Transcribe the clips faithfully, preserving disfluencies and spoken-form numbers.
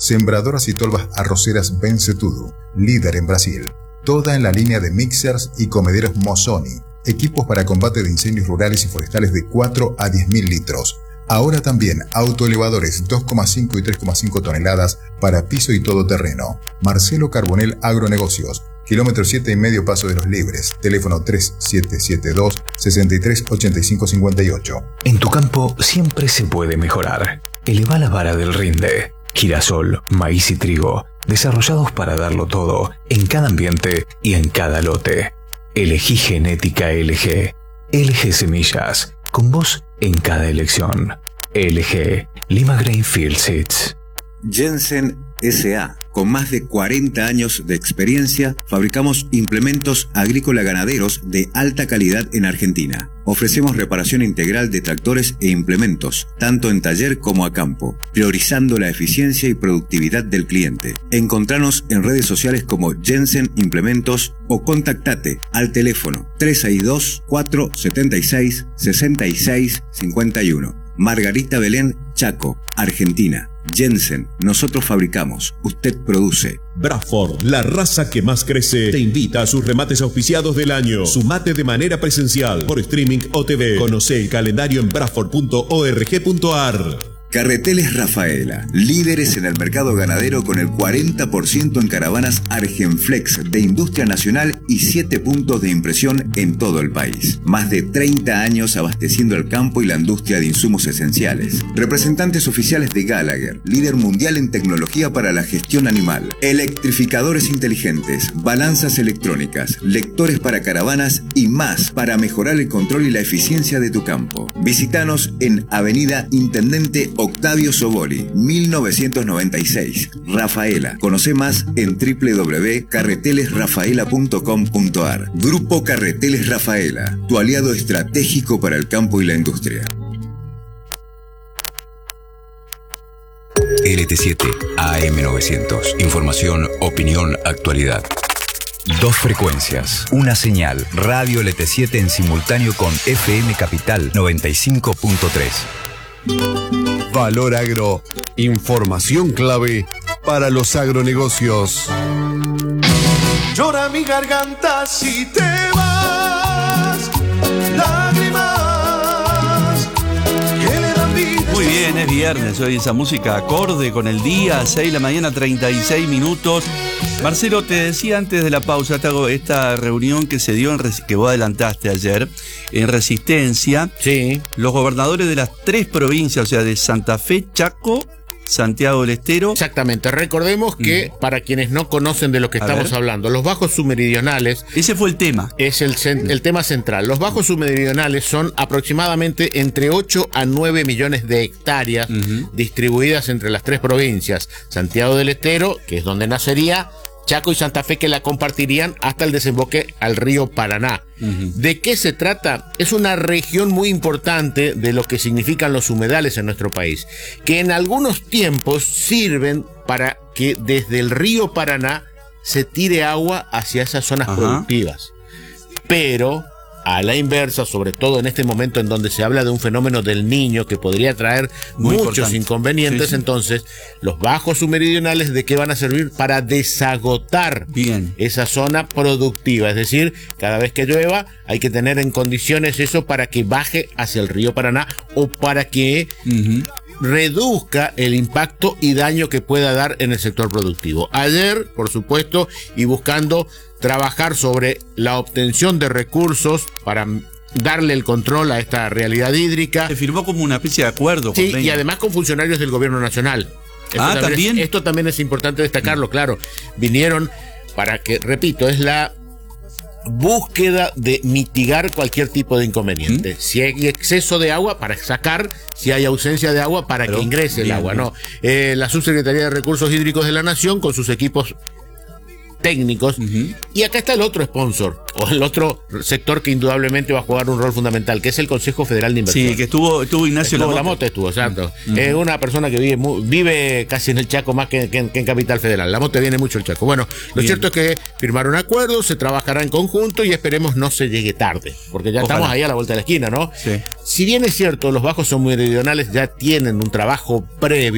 Sembradoras y tolvas arroceras Bencetudo, líder en Brasil. Toda en la línea de mixers y comederos Mosoni. Equipos para combate de incendios rurales y forestales de cuatro a diez mil litros. Ahora también autoelevadores dos coma cinco y tres coma cinco toneladas para piso y todoterreno. Marcelo Carbonell Agronegocios, kilómetro siete y medio Paso de los Libres. Teléfono tres siete siete dos, seis tres ocho cinco cinco ocho. En tu campo siempre se puede mejorar. Eleva la vara del rinde. Girasol, maíz y trigo, desarrollados para darlo todo, en cada ambiente y en cada lote. Elegí genética L G. L G Semillas, con vos en cada elección. L G, Lima Grainfield Seeds. Jensen S A Con más de cuarenta años de experiencia, fabricamos implementos agrícola-ganaderos de alta calidad en Argentina. Ofrecemos reparación integral de tractores e implementos, tanto en taller como a campo, priorizando la eficiencia y productividad del cliente. Encontranos en redes sociales como Jensen Implementos o contactate al teléfono tres seis dos, cuatro siete seis, seis seis cinco uno. Margarita Belén, Chaco, Argentina. Jensen, nosotros fabricamos, usted produce. Bradford, la raza que más crece, te invita a sus remates auspiciados del año. Sumate de manera presencial, por streaming o T V. Conoce el calendario en bradford punto org punto ar. Carreteles Rafaela, líderes en el mercado ganadero con el cuarenta por ciento en caravanas Argenflex de industria nacional y siete puntos de impresión en todo el país. Más de treinta años abasteciendo el campo y la industria de insumos esenciales. Representantes oficiales de Gallagher, líder mundial en tecnología para la gestión animal. Electrificadores inteligentes, balanzas electrónicas, lectores para caravanas y más para mejorar el control y la eficiencia de tu campo. Visítanos en Avenida Intendente Octavio Soboli, mil novecientos noventa y seis, Rafaela. Conoce más en w w w punto carreteles rafaela punto com punto ar. Grupo Carreteles Rafaela, tu aliado estratégico para el campo y la industria. L T siete A M novecientos. Información, opinión, actualidad. Dos frecuencias, una señal. Radio L T siete en simultáneo con F M Capital noventa y cinco punto tres. Valor Agro, información clave para los agronegocios. Llora mi garganta si te vas, lágrimas que le dan vida. Muy bien, es viernes, hoy esa música acorde con el día, seis de la mañana, treinta y seis minutos. Marcelo, te decía antes de la pausa, te hago esta reunión que se dio, en, que vos adelantaste ayer, en Resistencia. Sí. Los gobernadores de las tres provincias, o sea, de Santa Fe, Chaco, Santiago del Estero. Exactamente, recordemos que, mm. para quienes no conocen de lo que A estamos ver. hablando, los bajos submeridionales... Ese fue el tema. Es el, el tema central. Los bajos submeridionales son aproximadamente entre ocho a nueve millones de hectáreas uh-huh. distribuidas entre las tres provincias. Santiago del Estero, que es donde nacería, Chaco y Santa Fe, que la compartirían hasta el desemboque al río Paraná. Uh-huh. ¿De qué se trata? Es una región muy importante de lo que significan los humedales en nuestro país, que en algunos tiempos sirven para que desde el río Paraná se tire agua hacia esas zonas uh-huh. productivas. Pero a la inversa, sobre todo en este momento en donde se habla de un fenómeno del Niño que podría traer Muy muchos importante. inconvenientes, sí, sí. entonces los bajos submeridionales, ¿de qué van a servir? Para desagotar Bien. esa zona productiva, es decir, cada vez que llueva hay que tener en condiciones eso para que baje hacia el río Paraná o para que uh-huh. reduzca el impacto y daño que pueda dar en el sector productivo. Ayer, por supuesto, y buscando trabajar sobre la obtención de recursos para darle el control a esta realidad hídrica. Se firmó como una especie de acuerdo. Sí, y además con funcionarios del gobierno nacional. Esto ah, también. también es, esto también es importante destacarlo, mm. claro. Vinieron para que, repito, es la búsqueda de mitigar cualquier tipo de inconveniente. ¿Mm? Si hay exceso de agua, para sacar; si hay ausencia de agua, para Pero, que ingrese bien, el agua. Bien. No, eh, la Subsecretaría de Recursos Hídricos de la Nación, con sus equipos técnicos, uh-huh. y acá está el otro sponsor, o el otro sector que indudablemente va a jugar un rol fundamental, que es el Consejo Federal de Inversión. Sí, que estuvo, estuvo Ignacio estuvo Lamote. estuvo, exacto. Uh-huh. Es una persona que vive muy, vive casi en el Chaco más que, que, que en Capital Federal. Lamote viene mucho el Chaco. Bueno, lo Bien. cierto es que firmaron acuerdos, se trabajará en conjunto y esperemos no se llegue tarde, porque ya Ojalá. estamos ahí a la vuelta de la esquina, ¿no? Sí. Si bien es cierto, los bajos submeridionales ya tienen un trabajo previo,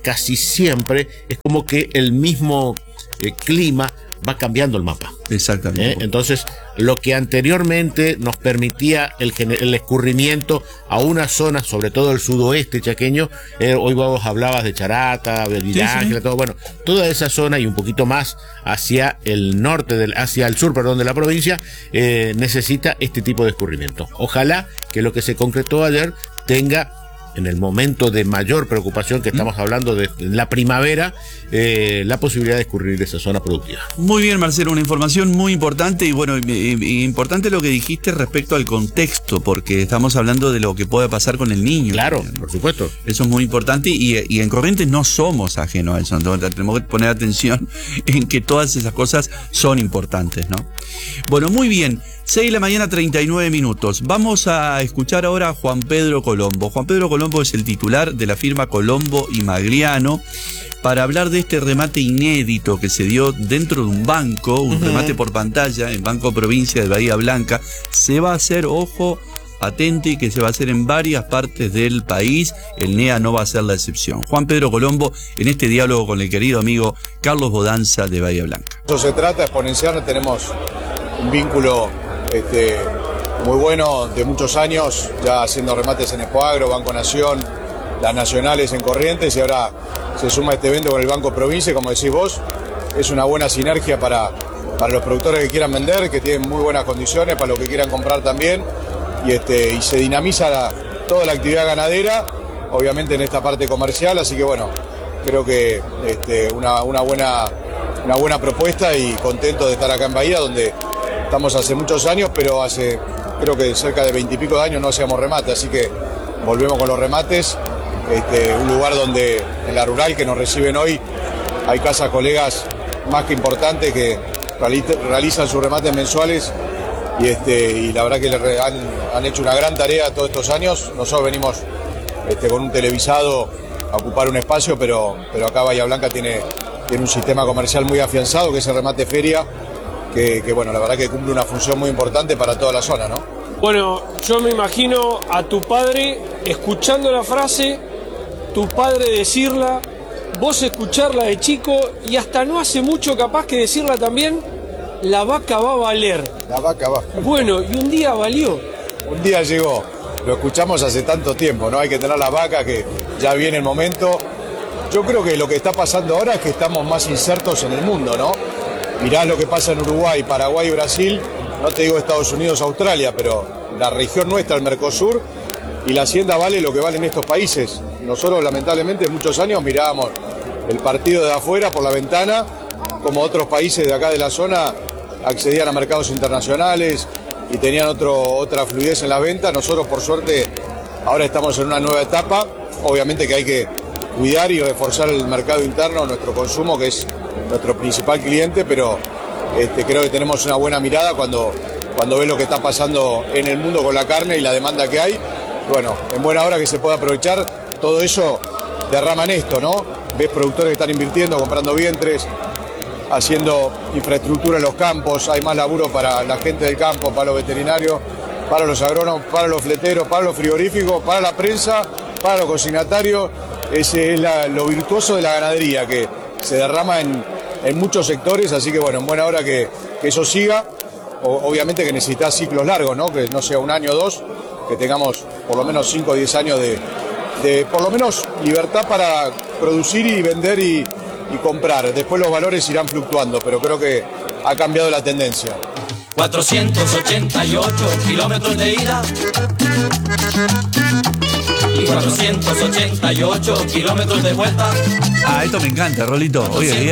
casi siempre es como que el mismo eh, clima va cambiando el mapa. Exactamente. ¿Eh? Entonces, lo que anteriormente nos permitía el, el escurrimiento a una zona, sobre todo el sudoeste chaqueño, eh, hoy vos hablabas de Charata, de Village, sí, sí. todo, bueno, toda esa zona y un poquito más hacia el norte, del, hacia el sur, perdón, de la provincia, eh, necesita este tipo de escurrimiento. Ojalá que lo que se concretó ayer tenga, en el momento de mayor preocupación que estamos hablando de la primavera, eh, la posibilidad de escurrir esa zona productiva. Muy bien, Marcelo, una información muy importante y bueno, importante lo que dijiste respecto al contexto, porque estamos hablando de lo que puede pasar con el niño. Claro, por supuesto. Eso es muy importante y, y en Corrientes no somos ajenos a eso, entonces tenemos que poner atención en que todas esas cosas son importantes, ¿no? Bueno, muy bien. seis de la mañana, treinta y nueve minutos. Vamos a escuchar ahora a Juan Pedro Colombo. Juan Pedro Colombo es el titular de la firma Colombo y Magliano para hablar de este remate inédito que se dio dentro de un banco, un uh-huh. remate por pantalla en Banco Provincia de Bahía Blanca. Se va a hacer, ojo, patente, que se va a hacer en varias partes del país. El N E A no va a ser la excepción. Juan Pedro Colombo en este diálogo con el querido amigo Carlos Bodanza de Bahía Blanca. Eso se trata de exponenciar, tenemos un vínculo Este, muy bueno de muchos años, ya haciendo remates en Expoagro, Banco Nación, las nacionales en Corrientes, y ahora se suma este evento con el Banco Provincia, como decís vos, es una buena sinergia para, para los productores que quieran vender, que tienen muy buenas condiciones, para los que quieran comprar también, y, este, y se dinamiza la, toda la actividad ganadera, obviamente en esta parte comercial, así que bueno, creo que este, una, una, buena, una buena propuesta y contento de estar acá en Bahía, donde estamos hace muchos años, pero hace creo que cerca de veintipico de años no hacíamos remate, así que volvemos con los remates. Este, un lugar donde en la rural que nos reciben hoy hay casas colegas más que importantes que realizan sus remates mensuales y, este, y la verdad que le han, han hecho una gran tarea todos estos años. Nosotros venimos este, con un televisado a ocupar un espacio, pero, pero acá Bahía Blanca tiene, tiene un sistema comercial muy afianzado que es el remate feria. Que, que bueno, la verdad que cumple una función muy importante para toda la zona, ¿no? Bueno, yo me imagino a tu padre escuchando la frase, tu padre decirla, vos escucharla de chico y hasta no hace mucho capaz que decirla también, la vaca va a valer. La vaca va. Bueno, y un día valió. Un día llegó, lo escuchamos hace tanto tiempo, ¿no? Hay que tener la vaca, que ya viene el momento. Yo creo que lo que está pasando ahora es que estamos más insertos en el mundo, ¿no? Mirá lo que pasa en Uruguay, Paraguay y Brasil, no te digo Estados Unidos, Australia, pero la región nuestra, el Mercosur, y la hacienda vale lo que valen estos países. Nosotros lamentablemente en muchos años mirábamos el partido de afuera por la ventana, como otros países de acá de la zona accedían a mercados internacionales y tenían otro, otra fluidez en la venta. Nosotros por suerte ahora estamos en una nueva etapa, obviamente que hay que cuidar y reforzar el mercado interno, nuestro consumo, que es nuestro principal cliente, pero este, creo que tenemos una buena mirada cuando, cuando ves lo que está pasando en el mundo con la carne y la demanda que hay. Bueno, en buena hora que se pueda aprovechar, todo eso derrama en esto, ¿no? Ves productores que están invirtiendo, comprando vientres, haciendo infraestructura en los campos, hay más laburo para la gente del campo, para los veterinarios, para los agrónomos, para los fleteros, para los frigoríficos, para la prensa, para los consignatarios. Ese es la, lo virtuoso de la ganadería, que se derrama en, en muchos sectores, así que bueno, en buena hora que, que eso siga. O, obviamente que necesitas ciclos largos, ¿no? Que no sea un año o dos, que tengamos por lo menos cinco o diez años de, de por lo menos libertad para producir y vender y, y comprar. Después los valores irán fluctuando, pero creo que ha cambiado la tendencia. cuatrocientos ochenta y ocho kilómetros de ida y cuatrocientos ochenta y ocho kilómetros de vuelta. Ah, esto me encanta, Rolito. Oye,